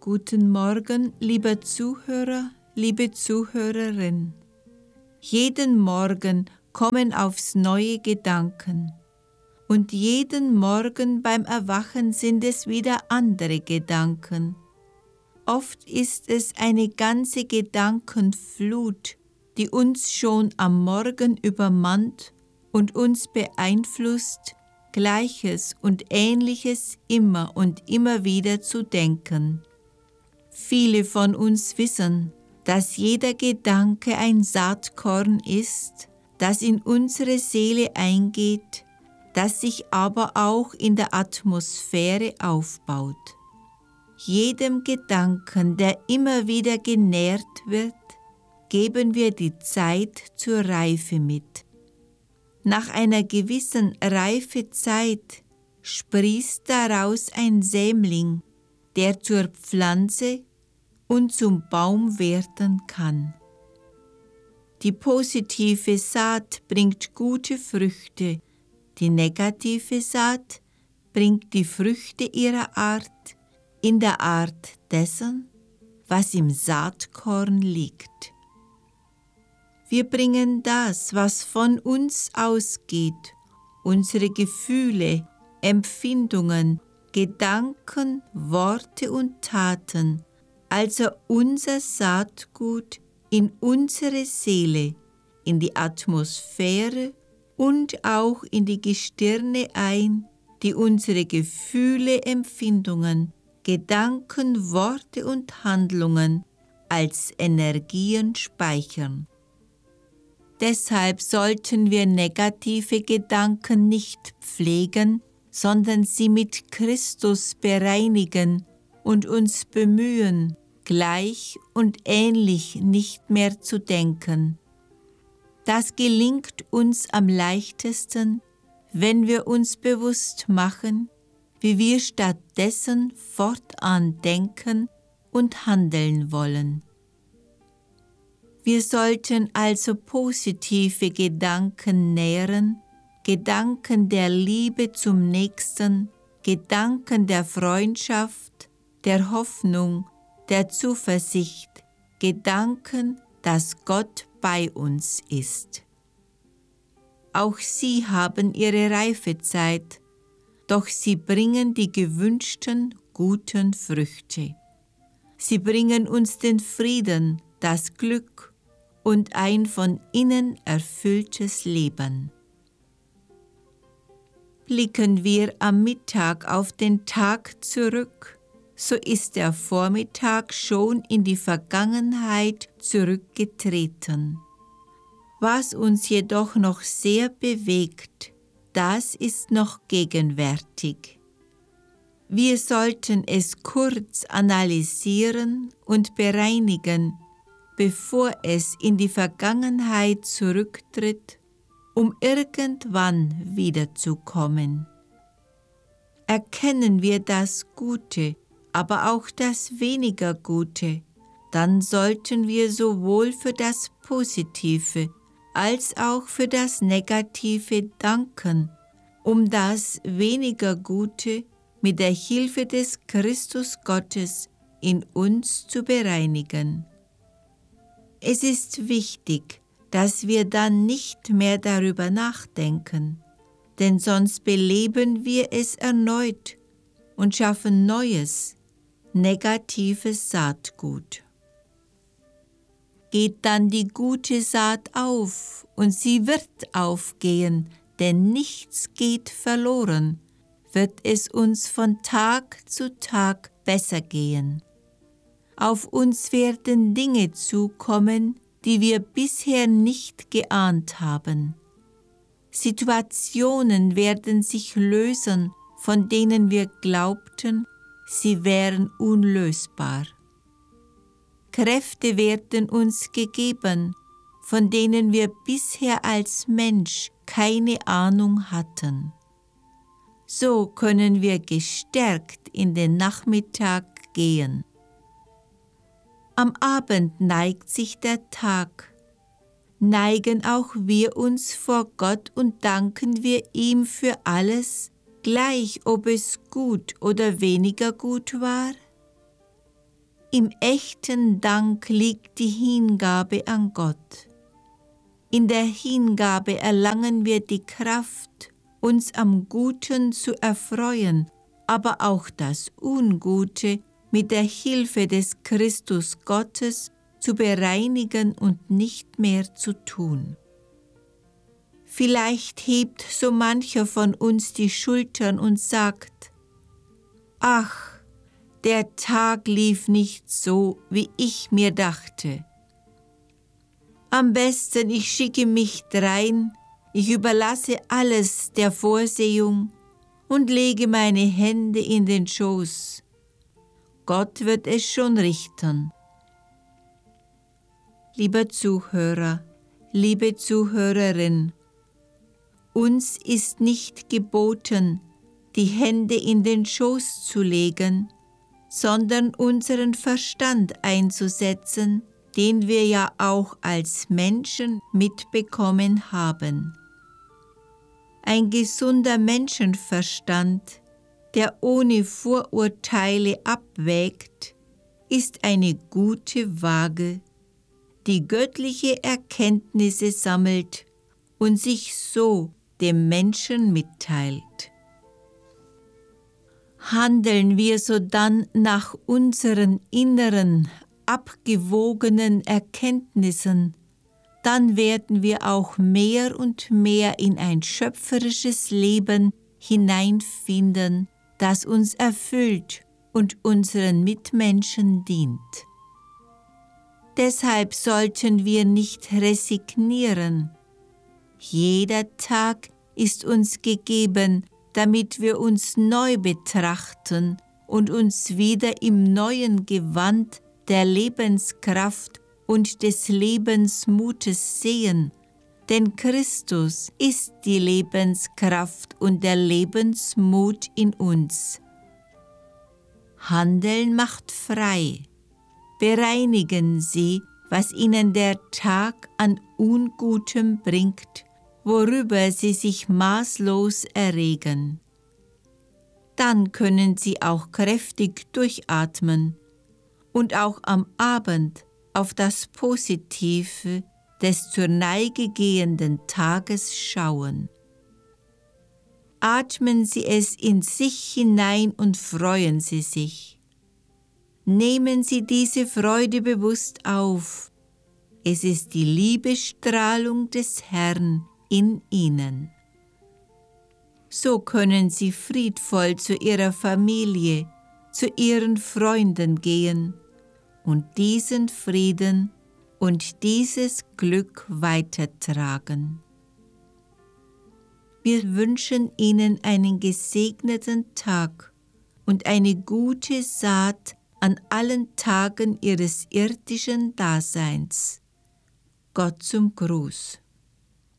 Guten Morgen, lieber Zuhörer, liebe Zuhörerin. Jeden Morgen kommen aufs Neue Gedanken. Und jeden Morgen beim Erwachen sind es wieder andere Gedanken. Oft ist es eine ganze Gedankenflut, die uns schon am Morgen übermannt und uns beeinflusst, Gleiches und Ähnliches immer und immer wieder zu denken. Viele von uns wissen, dass jeder Gedanke ein Saatkorn ist, das in unsere Seele eingeht, das sich aber auch in der Atmosphäre aufbaut. Jedem Gedanken, der immer wieder genährt wird, geben wir die Zeit zur Reife mit. Nach einer gewissen Reifezeit sprießt daraus ein Sämling, der zur Pflanze und zum Baum werden kann. Die positive Saat bringt gute Früchte, die negative Saat bringt die Früchte ihrer Art in der Art dessen, was im Saatkorn liegt. Wir bringen das, was von uns ausgeht, unsere Gefühle, Empfindungen, Gedanken, Worte und Taten, also unser Saatgut in unsere Seele, in die Atmosphäre und auch in die Gestirne ein, die unsere Gefühle, Empfindungen, Gedanken, Worte und Handlungen als Energien speichern. Deshalb sollten wir negative Gedanken nicht pflegen, sondern sie mit Christus bereinigen und uns bemühen, gleich und ähnlich nicht mehr zu denken. Das gelingt uns am leichtesten, wenn wir uns bewusst machen, wie wir stattdessen fortan denken und handeln wollen. Wir sollten also positive Gedanken nähren, Gedanken der Liebe zum Nächsten, Gedanken der Freundschaft, der Hoffnung, der Zuversicht, Gedanken, dass Gott bei uns ist. Auch sie haben ihre Reifezeit, doch sie bringen die gewünschten guten Früchte. Sie bringen uns den Frieden, das Glück und ein von innen erfülltes Leben. Blicken wir am Mittag auf den Tag zurück, so ist der Vormittag schon in die Vergangenheit zurückgetreten. Was uns jedoch noch sehr bewegt, das ist noch gegenwärtig. Wir sollten es kurz analysieren und bereinigen, bevor es in die Vergangenheit zurücktritt, um irgendwann wiederzukommen. Erkennen wir das Gute, aber auch das weniger Gute, dann sollten wir sowohl für das Positive als auch für das Negative danken, um das weniger Gute mit der Hilfe des Christus Gottes in uns zu bereinigen. Es ist wichtig, dass wir dann nicht mehr darüber nachdenken, denn sonst beleben wir es erneut und schaffen neues, negatives Saatgut. Geht dann die gute Saat auf und sie wird aufgehen, denn nichts geht verloren, wird es uns von Tag zu Tag besser gehen. Auf uns werden Dinge zukommen, die wir bisher nicht geahnt haben. Situationen werden sich lösen, von denen wir glaubten, sie wären unlösbar. Kräfte werden uns gegeben, von denen wir bisher als Mensch keine Ahnung hatten. So können wir gestärkt in den Nachmittag gehen. Am Abend neigt sich der Tag. Neigen auch wir uns vor Gott und danken wir ihm für alles, gleich ob es gut oder weniger gut war? Im echten Dank liegt die Hingabe an Gott. In der Hingabe erlangen wir die Kraft, uns am Guten zu erfreuen, aber auch das Ungute mit der Hilfe des Christus Gottes zu bereinigen und nicht mehr zu tun. Vielleicht hebt so mancher von uns die Schultern und sagt: Ach, der Tag lief nicht so, wie ich mir dachte. Am besten, ich schicke mich drein, ich überlasse alles der Vorsehung und lege meine Hände in den Schoß. Gott wird es schon richten. Lieber Zuhörer, liebe Zuhörerin, uns ist nicht geboten, die Hände in den Schoß zu legen, sondern unseren Verstand einzusetzen, den wir ja auch als Menschen mitbekommen haben. Ein gesunder Menschenverstand, der ohne Vorurteile abwägt, ist eine gute Waage, die göttliche Erkenntnisse sammelt und sich so dem Menschen mitteilt. Handeln wir sodann nach unseren inneren, abgewogenen Erkenntnissen, dann werden wir auch mehr und mehr in ein schöpferisches Leben hineinfinden, das uns erfüllt und unseren Mitmenschen dient. Deshalb sollten wir nicht resignieren. Jeder Tag ist uns gegeben, damit wir uns neu betrachten und uns wieder im neuen Gewand der Lebenskraft und des Lebensmutes sehen, denn Christus ist die Lebenskraft und der Lebensmut in uns. Handeln macht frei. Bereinigen Sie, was Ihnen der Tag an Ungutem bringt, worüber Sie sich maßlos erregen. Dann können Sie auch kräftig durchatmen und auch am Abend auf das Positive des zur Neige gehenden Tages schauen. Atmen Sie es in sich hinein und freuen Sie sich. Nehmen Sie diese Freude bewusst auf. Es ist die Liebesstrahlung des Herrn in Ihnen. So können Sie friedvoll zu Ihrer Familie, zu Ihren Freunden gehen und diesen Frieden und dieses Glück weitertragen. Wir wünschen Ihnen einen gesegneten Tag und eine gute Saat an allen Tagen Ihres irdischen Daseins. Gott zum Gruß.